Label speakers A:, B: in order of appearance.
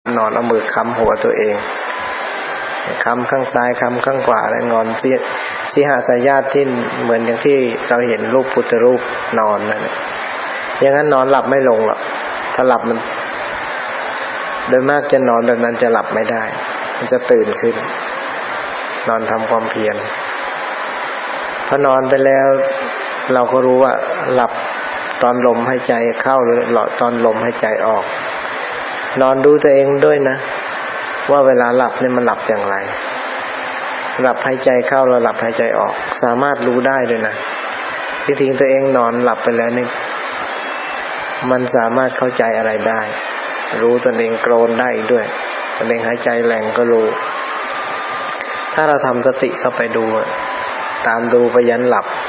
A: นอนเอามือค้ำหัวตัวเองค้ำข้างซ้ายค้ำข้างขวาแล้วนอนสิหสายญาติที่เหมือนอย่างที่เราเห็นรูปพุทธรูปนอนนั่นแหละอย่างนั้นนอนหลับไม่ลงหรอกถ้าหลับมันโดยมากจะนอนแบบนั้นจะหลับไม่ได้มันจะตื่นขึ้นนอนทำความเพียรพอนอนไปแล้วเราก็รู้ว่าหลับตอนลมหายใจเข้าหรือตอนลมหายใจออกนอนดูตัวเองด้วยนะว่าเวลาหลับเนี่ยมันหลับอย่างไรหลับหายใจเข้าแล้วหลับหายใจออกสามารถรู้ได้เลยนะที่ทิ้งตัวเองนอนหลับไปแล้วนี่มันสามารถเข้าใจอะไรได้รู้ตนเองโกรนได้ด้วยตนเองหายใจแรงก็รู้ถ้าเราทำสติเข้าไปดูตามดูไปยันหลับ